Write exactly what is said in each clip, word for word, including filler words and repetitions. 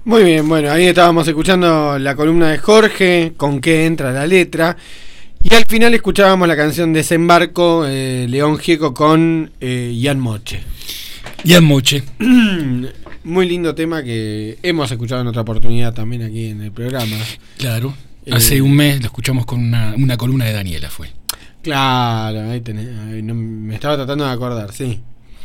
Muy bien, bueno, ahí estábamos escuchando la columna de Jorge, con qué entra la letra. Y al final escuchábamos la canción Desembarco, eh, León Gieco con eh, Ian Moche. Ian Moche. Muy lindo tema que hemos escuchado en otra oportunidad también aquí en el programa. Claro, eh, hace un mes lo escuchamos con una, una columna de Daniela, fue. Claro, ahí tenés, ahí no, me estaba tratando de acordar, sí.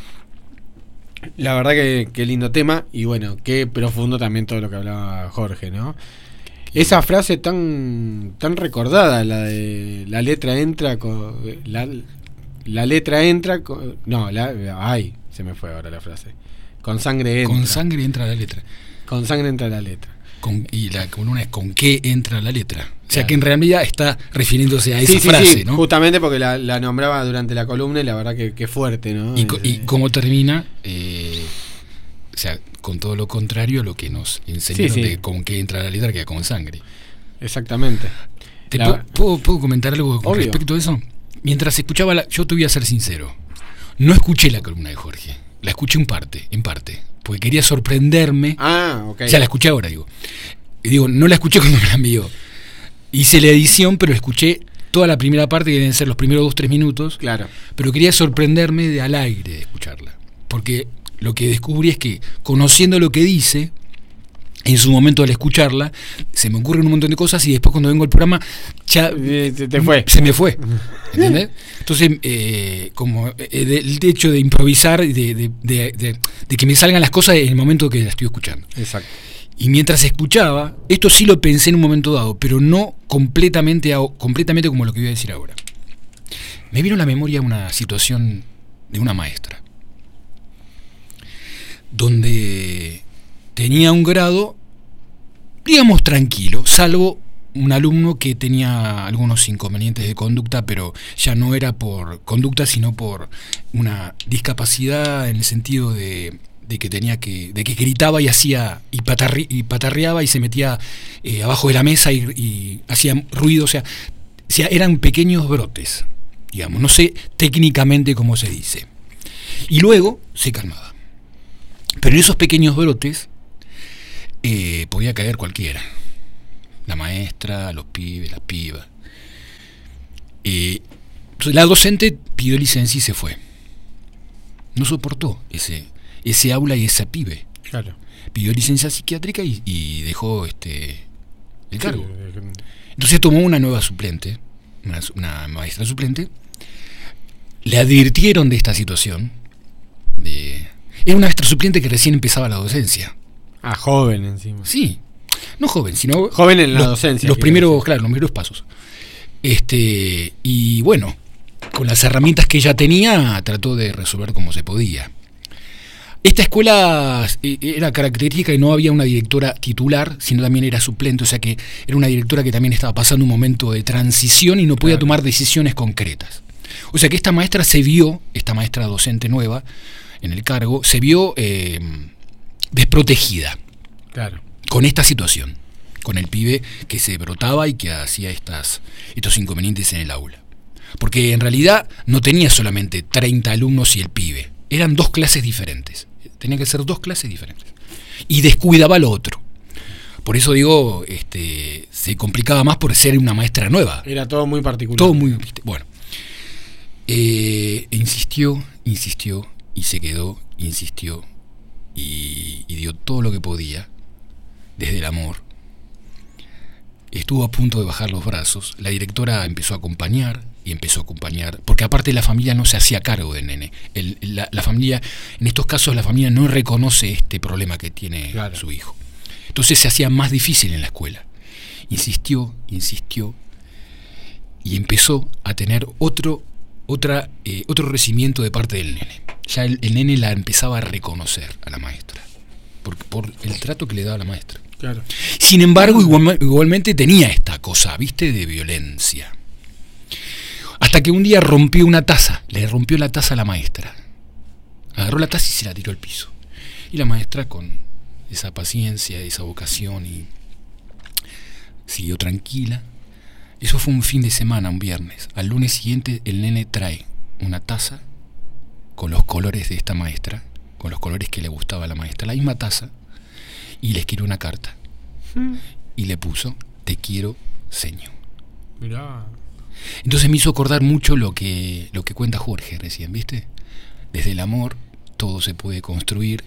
La verdad que, que lindo tema y bueno, qué profundo también todo lo que hablaba Jorge, ¿no? Esa frase tan tan recordada, la de la letra entra con la, la letra entra con, no, la, ay, se me fue ahora la frase. Con sangre entra. Con sangre entra la letra. Con sangre entra la letra. Con, y la columna es con qué entra la letra. O sea, claro, que en realidad está refiriéndose a esa sí, sí, frase, sí, ¿no? Justamente porque la, la nombraba durante la columna y la verdad que, que fuerte, ¿no? Y, co- y cómo termina, eh, o sea, con todo lo contrario a lo que nos enseñaron Sí, sí. de con qué entra la letra, que es con sangre. Exactamente. ¿Te La- puedo, puedo, puedo comentar algo con Obvio. respecto a eso? Mientras escuchaba, la, yo te voy a ser sincero, no escuché la columna de Jorge, la escuché en parte, en parte, porque quería sorprenderme. Ah, ok. O sea, la escuché ahora, digo. Y digo, no la escuché cuando me la envió. Hice la edición, pero escuché toda la primera parte, que deben ser los primeros dos, tres minutos. Claro. Pero quería sorprenderme de al aire de escucharla. Porque lo que descubrí es que, conociendo lo que dice, en su momento al escucharla, se me ocurren un montón de cosas y después cuando vengo al programa, ya Eh, te, te fue. se me fue. ¿Entendés? Entonces, eh, como eh, el hecho de improvisar, de, de, de, de, de que me salgan las cosas en el momento que la estoy escuchando. Exacto. Y mientras escuchaba, esto sí lo pensé en un momento dado, pero no completamente, a- completamente como lo que voy a decir ahora. Me vino a la memoria una situación de una maestra, donde tenía un grado, digamos, tranquilo, salvo un alumno que tenía algunos inconvenientes de conducta, pero ya no era por conducta, sino por una discapacidad en el sentido de... de que tenía que, de que gritaba y hacía, y, patarri, y patarreaba y se metía eh, abajo de la mesa y, y hacía ruido, o sea, o sea, eran pequeños brotes, digamos, no sé técnicamente cómo se dice. Y luego se calmaba. Pero en esos pequeños brotes eh, podía caer cualquiera. La maestra, los pibes, las pibas. Eh, la docente pidió licencia y se fue. No soportó ese... ese aula y ese pibe. Claro. Pidió licencia psiquiátrica y, y dejó este el cargo. Sí. Entonces tomó una nueva suplente, una, una maestra suplente. Le advirtieron de esta situación. De, era una maestra suplente que recién empezaba la docencia. Ah, joven encima. Sí, no joven, sino joven en la los, docencia. Los primeros, decir. claro, los primeros pasos. Este y bueno, con las herramientas que ella tenía, trató de resolver como se podía. Esta escuela era característica y no había una directora titular, sino también era suplente, o sea que era una directora que también estaba pasando un momento de transición y no podía claro. tomar decisiones concretas. O sea que esta maestra se vio, esta maestra docente nueva en el cargo, se vio eh, desprotegida claro. con esta situación, con el pibe que se brotaba y que hacía estas, estos inconvenientes en el aula. Porque en realidad no tenía solamente treinta alumnos y el pibe, eran dos clases diferentes. Tenían que ser dos clases diferentes. Y descuidaba lo otro. Por eso digo, este, se complicaba más por ser una maestra nueva. Era todo muy particular. Todo muy... Bueno. Eh, insistió, insistió, y se quedó, insistió, y, y dio todo lo que podía, desde el amor. Estuvo a punto de bajar los brazos. La directora empezó a acompañar, y empezó a acompañar, porque aparte la familia no se hacía cargo del nene. El, la, la familia, en estos casos la familia no reconoce este problema que tiene claro. su hijo. Entonces se hacía más difícil en la escuela. Insistió, insistió, y empezó a tener otro, otra, eh, otro recibimiento de parte del nene. Ya el, el nene la empezaba a reconocer a la maestra, por, por el trato que le daba la maestra. Claro. Sin embargo, igual, igualmente tenía esta cosa, ¿viste?, de violencia. Hasta que un día rompió una taza, le rompió la taza a la maestra. Agarró la taza y se la tiró al piso. Y la maestra, con esa paciencia, esa vocación, y siguió tranquila. Eso fue un fin de semana, un viernes. Al lunes siguiente el nene trae una taza con los colores de esta maestra, con los colores que le gustaba a la maestra, la misma taza, y le escribió una carta. Mm. Y le puso, te quiero, señor. Mirá. Entonces me hizo acordar mucho lo que, lo que cuenta Jorge recién, ¿viste? Desde el amor todo se puede construir,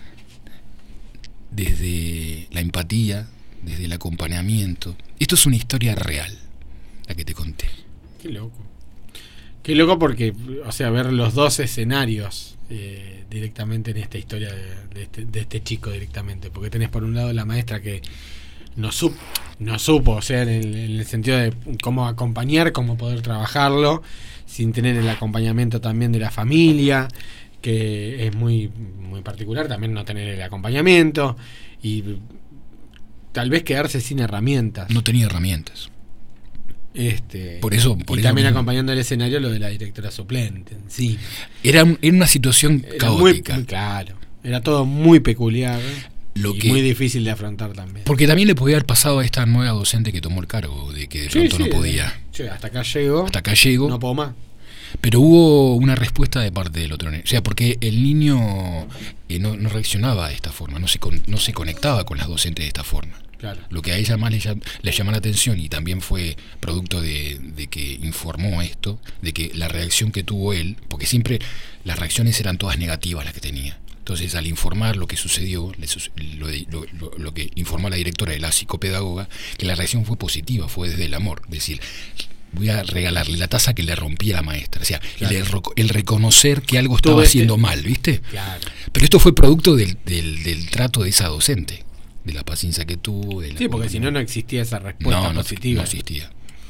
desde la empatía, desde el acompañamiento. Esto es una historia real, la que te conté. Qué loco. Qué loco porque, o sea, ver los dos escenarios eh, directamente en esta historia de, de, este, de este chico directamente. Porque tenés por un lado la maestra que no, sup, no supo, o sea, en el, en el sentido de cómo acompañar, cómo poder trabajarlo, sin tener el acompañamiento también de la familia, que es muy, muy particular, también no tener el acompañamiento y tal vez quedarse sin herramientas. No tenía herramientas. Este, por eso, por y eso también mismo. Acompañando el escenario lo de la directora suplente en sí. Era, era una situación Era caótica. Muy, muy claro. Era todo muy peculiar Lo y que, muy difícil de afrontar también. Porque también le podía haber pasado a esta nueva docente que tomó el cargo, de que de Sí, pronto sí, no podía. Sí, hasta acá llego. Hasta acá llego. No puedo más. Pero hubo una respuesta de parte del otro. O sea, porque el niño eh, no, no reaccionaba de esta forma, no se, con, no se conectaba con las docentes de esta forma. Claro. Lo que a ella más le, le llamó la atención, y también fue producto de, de que informó esto, de que la reacción que tuvo él, porque siempre las reacciones eran todas negativas las que tenía. Entonces, al informar lo que sucedió, lo, lo, lo, lo que informó la directora de la psicopedagoga, que la reacción fue positiva, fue desde el amor. Es decir, voy a regalarle la taza que le rompí a la maestra. O sea, claro. el, el reconocer que algo estaba Todo haciendo este... mal, ¿viste? Claro. Pero esto fue producto del, del, del trato de esa docente, de la paciencia que tuvo. De la sí, porque si no, no existía esa respuesta no, no, positiva. No existía.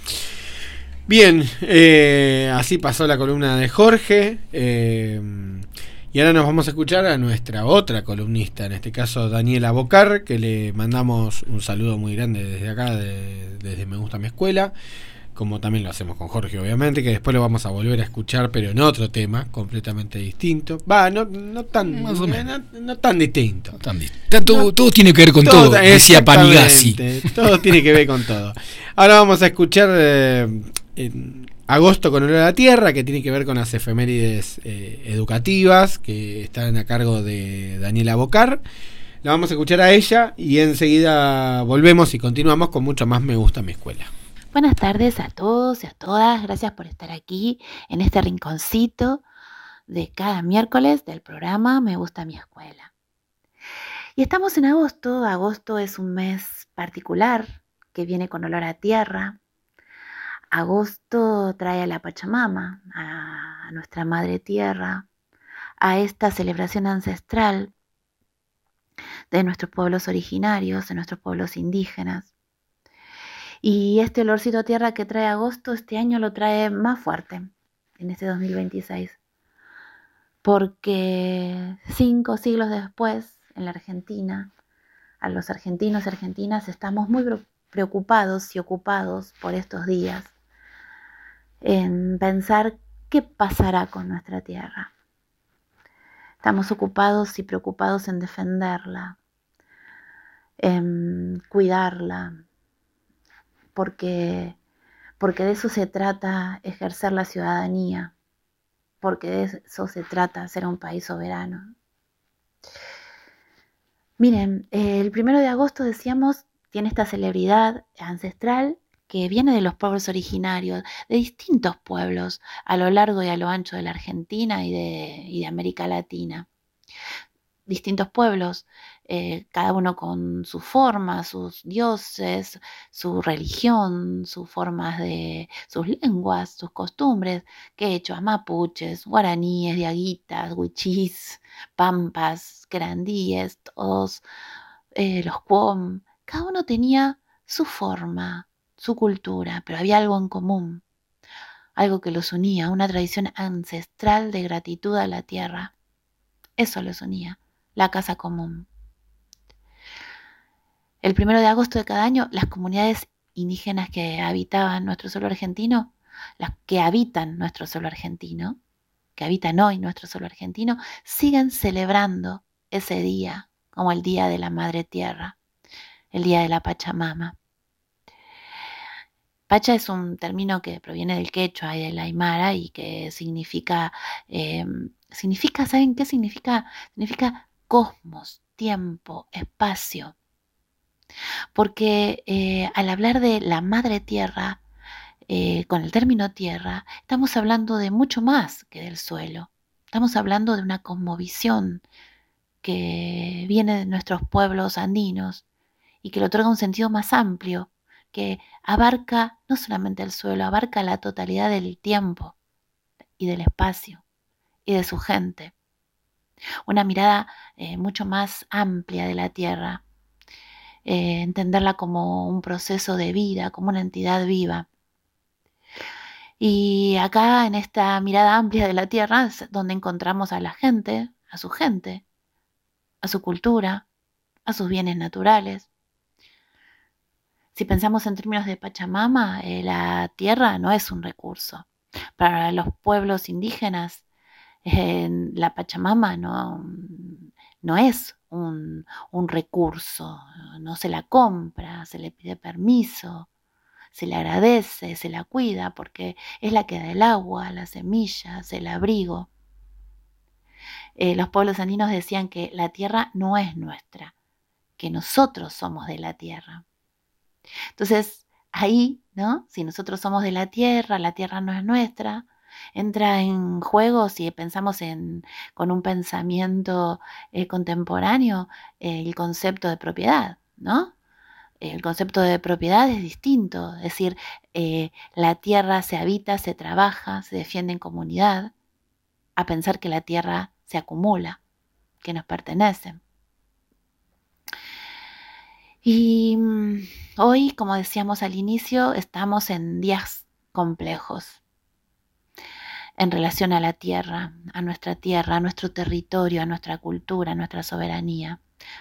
Bien, eh, así pasó la columna de Jorge. Eh, y ahora nos vamos a escuchar a nuestra otra columnista, en este caso Daniela Bocar, que le mandamos un saludo muy grande desde acá, de, desde Me Gusta Mi Escuela. Como también lo hacemos con Jorge, obviamente, que después lo vamos a volver a escuchar, pero en otro tema completamente distinto. Va, no, no tan Más o menos. no, no tan distinto. No tan distinto. Todo, no, todo tiene que ver con todo, todo decía Panigasi. Todo tiene que ver con todo. Ahora vamos a escuchar eh, en Agosto con olor a la tierra, que tiene que ver con las efemérides eh, educativas, que están a cargo de Daniela Bocar. La vamos a escuchar a ella y enseguida volvemos y continuamos con mucho más Me Gusta Mi Escuela. Buenas tardes a todos y a todas, gracias por estar aquí en este rinconcito de cada miércoles del programa Me Gusta Mi Escuela. Y estamos en agosto, agosto es un mes particular que viene con olor a tierra. Agosto trae a la Pachamama, a nuestra Madre Tierra, a esta celebración ancestral de nuestros pueblos originarios, de nuestros pueblos indígenas. Y este olorcito a tierra que trae agosto, este año lo trae más fuerte, en este dos mil veintiséis. Porque cinco siglos después, en la Argentina, a los argentinos y argentinas estamos muy preocupados y ocupados por estos días en pensar qué pasará con nuestra tierra. Estamos ocupados y preocupados en defenderla, en cuidarla, Porque, porque de eso se trata ejercer la ciudadanía, porque de eso se trata ser un país soberano. Miren, el primero de agosto, decíamos, tiene esta celebridad ancestral que viene de los pueblos originarios, de distintos pueblos a lo largo y a lo ancho de la Argentina y de, y de América Latina. Distintos pueblos, eh, cada uno con su forma, sus dioses, su religión, sus formas de, sus lenguas, sus costumbres, quechuas, mapuches, guaraníes, diaguitas, huichís, pampas, querandíes, todos eh, los cuom. Cada uno tenía su forma, su cultura, pero había algo en común, algo que los unía, una tradición ancestral de gratitud a la tierra. Eso los unía. La casa común. El primero de agosto de cada año, las comunidades indígenas que habitaban nuestro suelo argentino, las que habitan nuestro suelo argentino, que habitan hoy nuestro suelo argentino, siguen celebrando ese día como el Día de la Madre Tierra, el Día de la Pachamama. Pacha es un término que proviene del quechua y del aymara y que significa, eh, significa, ¿saben qué significa? Significa cosmos, tiempo, espacio. Porque eh, al hablar de la madre tierra, eh, con el término tierra, estamos hablando de mucho más que del suelo. Estamos hablando de una cosmovisión que viene de nuestros pueblos andinos y que le otorga un sentido más amplio, que abarca no solamente el suelo, abarca la totalidad del tiempo y del espacio y de su gente. Una mirada eh, mucho más amplia de la tierra, eh, entenderla como un proceso de vida, como una entidad viva. Y acá en esta mirada amplia de la tierra es donde encontramos a la gente, a su gente, a su cultura, a sus bienes naturales. Si pensamos en términos de Pachamama, eh, la tierra no es un recurso. Para los pueblos indígenas, eh, la Pachamama no, no es un, un recurso, no se la compra, se le pide permiso, se le agradece, se la cuida porque es la que da el agua, las semillas, el abrigo. Eh, los pueblos andinos decían que la tierra no es nuestra, que nosotros somos de la tierra. Entonces, ahí, ¿no? Si nosotros somos de la tierra, la tierra no es nuestra, entra en juego, si pensamos en, con un pensamiento eh, contemporáneo, eh, el concepto de propiedad, ¿no? El concepto de propiedad es distinto, es decir, eh, la tierra se habita, se trabaja, se defiende en comunidad, a pensar que la tierra se acumula, que nos pertenece. Y mmm, hoy, como decíamos al inicio, estamos en días complejos en relación a la tierra, a nuestra tierra, a nuestro territorio, a nuestra cultura, a nuestra soberanía.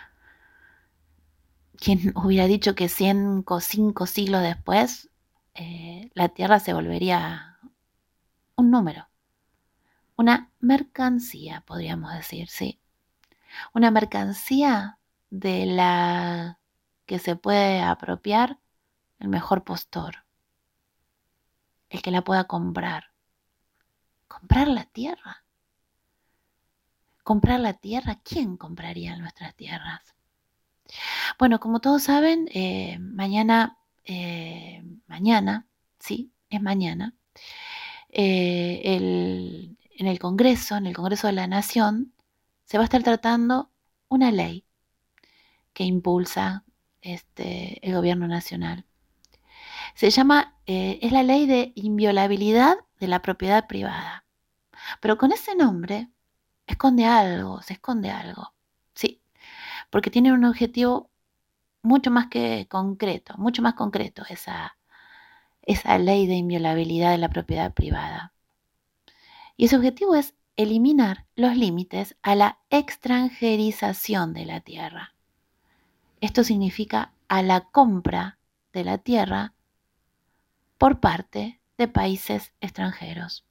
¿Quién hubiera dicho que cinco, cinco siglos después eh, la tierra se volvería un número? Una mercancía, podríamos decir, sí. Una mercancía de la que se puede apropiar el mejor postor, el que la pueda comprar. ¿Comprar la tierra? ¿Comprar la tierra? ¿Quién compraría nuestras tierras? Bueno, como todos saben, eh, mañana, eh, mañana, sí, es mañana, eh, el, en el Congreso, en el Congreso de la Nación, se va a estar tratando una ley que impulsa este, el gobierno nacional. Se llama, eh, es la ley de inviolabilidad de la propiedad privada. Pero con ese nombre esconde algo, se esconde algo, sí, porque tiene un objetivo mucho más que concreto, mucho más concreto esa, esa ley de inviolabilidad de la propiedad privada. Y ese objetivo es eliminar los límites a la extranjerización de la tierra. Esto significa a la compra de la tierra por parte de países extranjeros.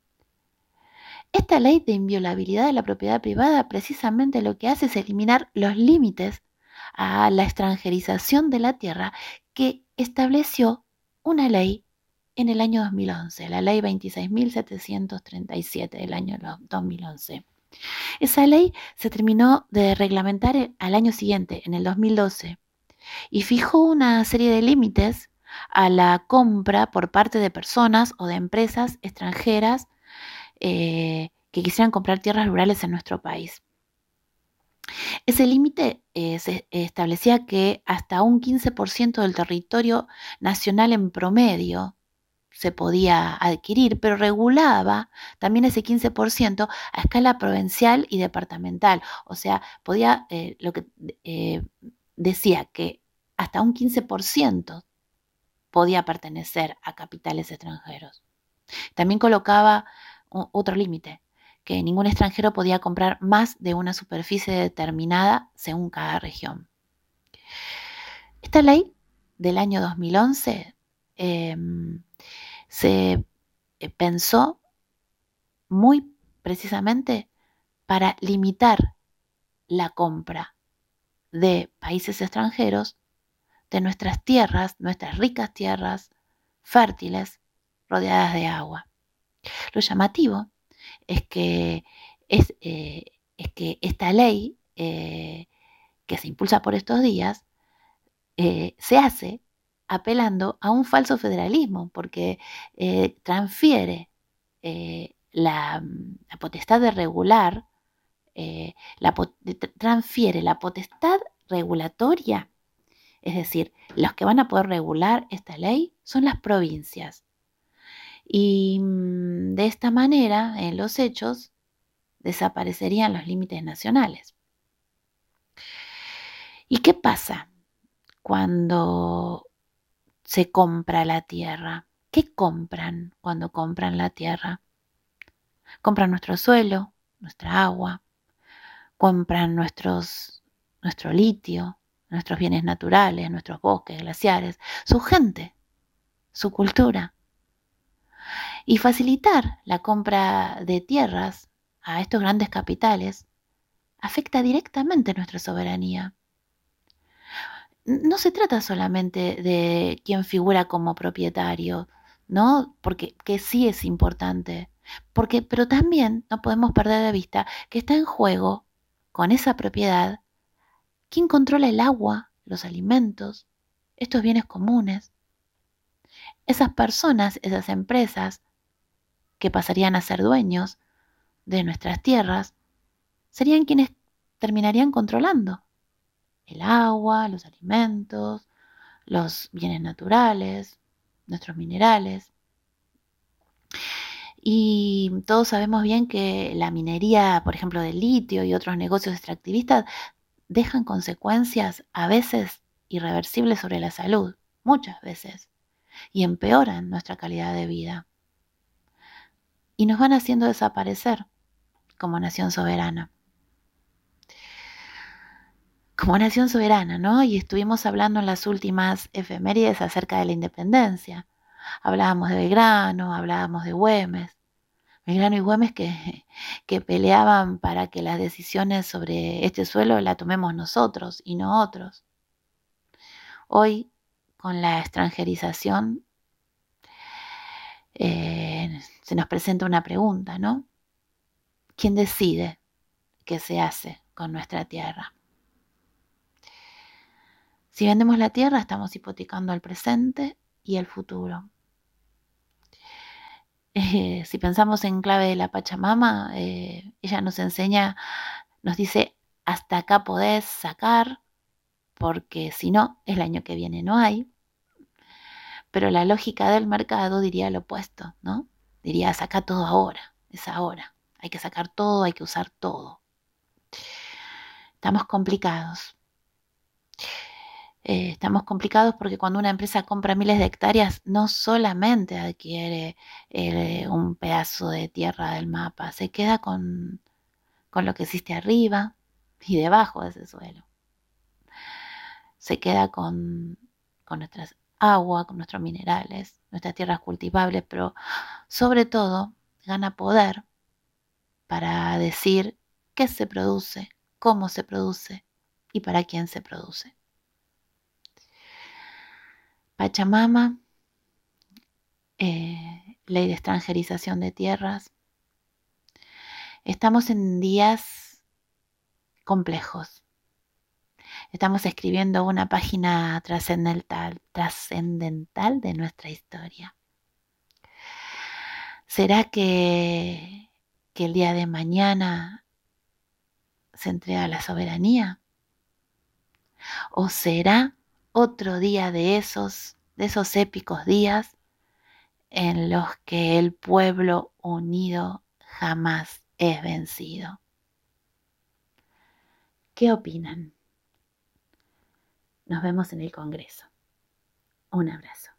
Esta ley de inviolabilidad de la propiedad privada precisamente lo que hace es eliminar los límites a la extranjerización de la tierra que estableció una ley en el año dos mil once, la ley veintiséis mil setecientos treinta y siete del año dos mil once. Esa ley se terminó de reglamentar al año siguiente, en el dos mil doce, y fijó una serie de límites a la compra por parte de personas o de empresas extranjeras eh, que quisieran comprar tierras rurales en nuestro país. Ese límite eh, se establecía que hasta un quince por ciento del territorio nacional en promedio se podía adquirir, pero regulaba también ese quince por ciento a escala provincial y departamental. O sea, podía, eh, lo que eh, decía que hasta un quince por ciento podía pertenecer a capitales extranjeros. También colocaba otro límite, que ningún extranjero podía comprar más de una superficie determinada según cada región. Esta ley del año dos mil once eh, se pensó muy precisamente para limitar la compra de países extranjeros de nuestras tierras, nuestras ricas tierras fértiles rodeadas de agua. Lo llamativo es que, es, eh, es que esta ley eh, que se impulsa por estos días, eh, se hace apelando a un falso federalismo, porque eh, transfiere eh, la, la potestad de regular, eh, la, transfiere la potestad regulatoria, es decir, los que van a poder regular esta ley son las provincias. Y de esta manera, en los hechos, desaparecerían los límites nacionales. ¿Y qué pasa cuando se compra la tierra? ¿Qué compran cuando compran la tierra? Compran nuestro suelo, nuestra agua, compran nuestros, nuestro litio, nuestros bienes naturales, nuestros bosques, glaciares, su gente, su cultura. Y facilitar la compra de tierras a estos grandes capitales afecta directamente nuestra soberanía. No se trata solamente de quién figura como propietario, ¿no? Porque que sí es importante, porque, pero también no podemos perder de vista que está en juego con esa propiedad quién controla el agua, los alimentos, estos bienes comunes. Esas personas, esas empresas que pasarían a ser dueños de nuestras tierras, serían quienes terminarían controlando el agua, los alimentos, los bienes naturales, nuestros minerales. Y todos sabemos bien que la minería, por ejemplo, del litio y otros negocios extractivistas dejan consecuencias a veces irreversibles sobre la salud, muchas veces, y empeoran nuestra calidad de vida. Y nos van haciendo desaparecer como nación soberana. Como nación soberana, ¿no? Y estuvimos hablando en las últimas efemérides acerca de la independencia. Hablábamos de Belgrano, hablábamos de Güemes. Belgrano y Güemes que, que peleaban para que las decisiones sobre este suelo las tomemos nosotros y no otros. Hoy, con la extranjerización, eh, se nos presenta una pregunta, ¿no? ¿Quién decide qué se hace con nuestra tierra? Si vendemos la tierra, estamos hipotecando el presente y el futuro. Eh, si pensamos en clave de la Pachamama, eh, ella nos enseña, nos dice, hasta acá podés sacar, porque si no, el año que viene no hay. Pero la lógica del mercado diría lo opuesto, ¿no? Diría, saca todo ahora, es ahora. Hay que sacar todo, hay que usar todo. Estamos complicados. Eh, estamos complicados porque cuando una empresa compra miles de hectáreas, no solamente adquiere eh, un pedazo de tierra del mapa, se queda con, con lo que existe arriba y debajo de ese suelo. Se queda con, con nuestras aguas, con nuestros minerales, nuestras tierras cultivables, pero sobre todo gana poder para decir qué se produce, cómo se produce y para quién se produce. Pachamama, eh, ley de extranjerización de tierras. Estamos en días complejos. Estamos escribiendo una página trascendental, trascendental de nuestra historia. ¿Será que, que el día de mañana se entrega la soberanía? ¿O será otro día de esos, de esos épicos días en los que el pueblo unido jamás es vencido? ¿Qué opinan? Nos vemos en el Congreso. Un abrazo.